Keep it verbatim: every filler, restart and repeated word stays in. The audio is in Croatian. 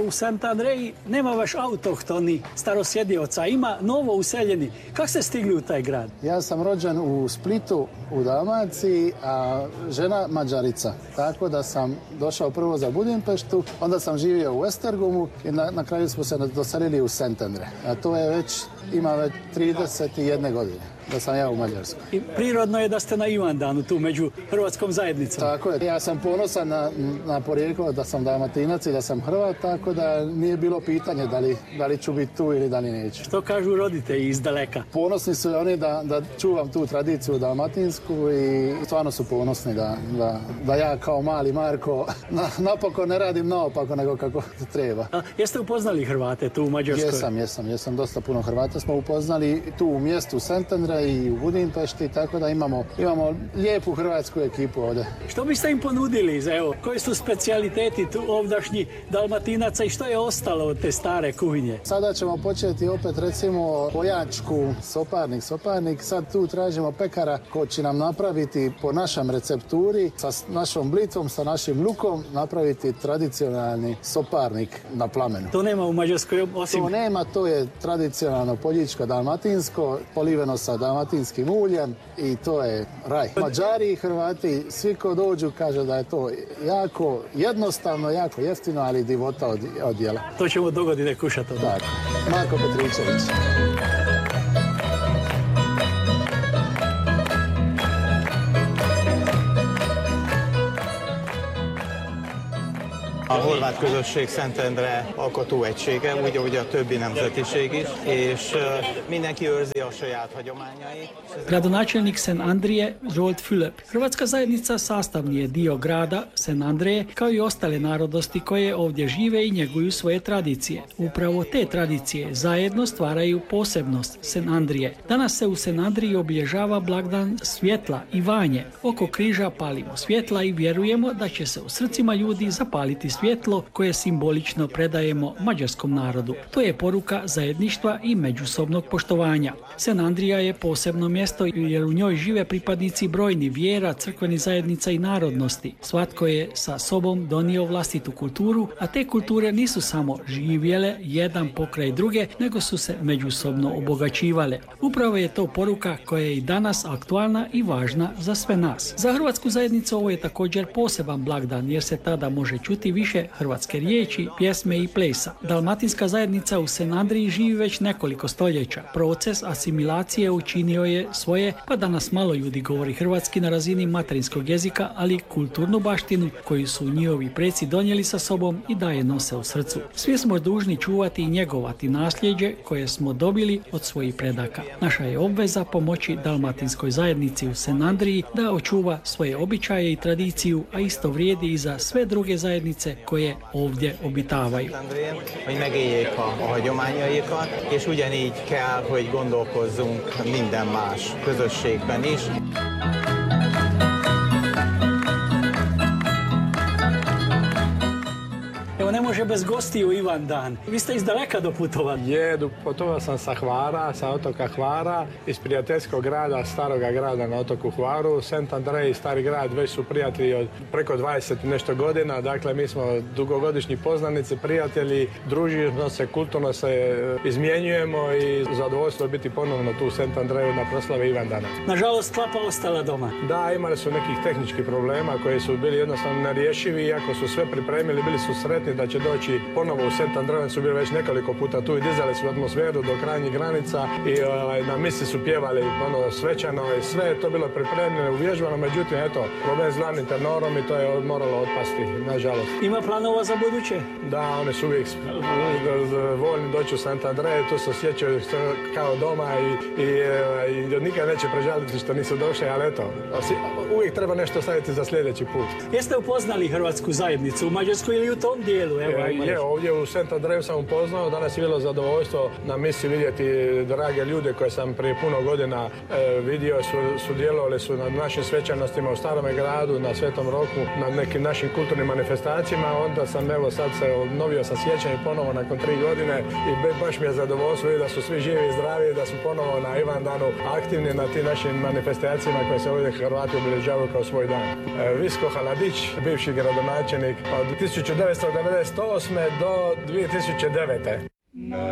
u Sant Andreji nema baš autohtoni starosjedioca, ima novo useljeni. Kako ste stigli u taj grad? Ja sam rođen u Splitu, u Dalmaciji, a žena Mađarica. Tako da sam došao prvo za Budimpeštu, onda sam živio u Esztergomu i na, na kraju smo se doselili u Sant Andre. A to je već, ima već trideset jedne godine da sam ja u Mađarskoj. I prirodno je da ste na Ivandanu, tu među hrvatskom zajednicom. Tako je. Ja sam ponosan na, na porijeklo da sam Dalmatinac i da sam Hrvat, tako da nije bilo pitanje da li, da li ću biti tu ili da li neću. Što kažu roditelji iz daleka? Ponosni su oni da, da čuvam tu tradiciju dalmatinsku i stvarno su ponosni da, da, da ja kao mali Marko na, napokon ne radim naopako nego kako treba. A jeste upoznali Hrvate tu u Mađarskoj? Jesam, jesam, jesam. Dosta puno Hrvata smo upoznali tu u mjestu Sant Andre i u Budimpešti, tako da imamo, imamo lijepu hrvatsku ekipu ovdje. Što biste im ponudili? Evo, koji su specijaliteti tu ovdašnji Dalmatinaca i što je ostalo od te stare kuhinje? Sada ćemo početi opet recimo pojačku, soparnik, soparnik. Sad tu tražimo pekara ko će nam napraviti po našem recepturi, sa našom blitvom, sa našim lukom, napraviti tradicionalni soparnik na plamenu. To nema u Mađarskoj osim... To nema, to je tradicionalno poljičko dalmatinsko, poliveno sa dalmatinskim uljem i to je raj. Mađari i Hrvati, svi ko dođu kaže da je to jako jednostavno, jako jeftino, ali divota od, od jela. To ćemo dogodine kušati. Tako. Marko Petričević. A horvát közösség Szentendre alkotó egysége, úgy, ahogy a többi nemzetiség is, és mindenki őrzi a saját hagyományait. Gradonačelnik Sant Andrije Zsolt Fülöp. Hrvatska zajednica sastavni je dio grada Sant Andreje, kao i ostale narodnosti koje ovdje žive i njeguju svoje tradicije. Upravo te tradicije zajedno stvaraju posebnost Sant Andrije. Danas se u Sant Andriji obilježava blagdan svjetla i vanje. Oko križa palimo svjetla i vjerujemo da će se u srcima ljudi zapaliti svjetlo koje simbolično predajemo mađarskom narodu. To je poruka zajedništva i međusobnog poštovanja. Sant Andrija je posebno mjesto jer u njoj žive pripadnici brojni vjera, crkvenih zajednica i narodnosti. Svatko je sa sobom donio vlastitu kulturu, a te kulture nisu samo živjele jedan pokraj druge, nego su se međusobno obogaćivale. Upravo je to poruka koja je i danas aktualna i važna za sve nas. Za hrvatsku zajednicu ovo je također poseban blagdan jer se tada može čuti više hrvatske riječi, pjesme i plesa. Dalmatinska zajednica u Sant Andriji živi već nekoliko stoljeća. Proces asimilacije učinio je svoje, pa danas malo ljudi govori hrvatski na razini materinskog jezika, ali kulturnu baštinu koju su njihovi preci donijeli sa sobom i da je nose u srcu. Svi smo dužni čuvati i njegovati nasljeđe koje smo dobili od svojih predaka. Naša je obveza pomoći dalmatinskoj zajednici u Sant Andriji da očuva svoje običaje i tradiciju, a isto vrijedi i za sve druge zajednice koje ovdje obitavaju. Hogy megéljék a, a hagyományaikat, és ugyanígy kell, hogy gondolkozzunk minden más közösségben is. Evo, ne može bez gostiju Ivan dan. Vi ste iz daleka doputovali. Je, putovao sam sa Hvara, sa otoka Hvara, iz prijateljskog grada, staroga grada na otoku Hvaru. Sant Andrej i stari grad već su prijatelji od preko dvadeset nešto godina. Dakle, mi smo dugogodišnji poznanici, prijatelji, družimo se, kulturno se izmjenjujemo i zadovoljstvo je biti ponovno tu u Sant Andreju na proslavi Ivandana. Nažalost, klapa ostala doma. Da, imali su nekih tehničkih problema koji su bili jednostavno nerješivi, iako su sve pripremili, bili su sretni da će doći ponovo u Sant Andreju, su bili već nekoliko puta tu i dizali su atmosferu do krajnjih granica i ovaj, na misi su pjevali ono svečano i sve je to bilo pripremljeno, uvježbano, međutim, eto, problem s glavnim tenorom i to je moralo otpasti, nažalost. Ima planova za buduće? Da, oni su uvijek voljni doći u Sant Andrej, tu se osjećaju kao doma i, i, i, i nikad neće prežaliti što nisu došli, ali eto, uvijek treba nešto staviti za sljedeći put. Jeste upoznali hrvatsku zajednicu u Mađarskoj ili u tom dijelu? Evo, je, je, ovdje u Sant Andreju sam upoznao, danas je bilo zadovoljstvo na misi vidjeti drage ljude koje sam prije puno godina e, vidio, su, sudjelovali su na našim svečanostima u Starome gradu, na Svetom Roku, na nekim našim kulturnim manifestacijama, onda sam evo sad se obnovio sa sjećanjem ponovo nakon tri godine i baš mi je zadovoljstvo da su svi živi i zdravi, da su ponovo na Ivandanu aktivni na tim našim manifestacijama koje se ovdje Hrvati obilježavaju kao svoj dan. E, Visko Haladić, bivši gradonačelnik od tisuću devetsto devedeset devedeset osme do dvije tisuće devete.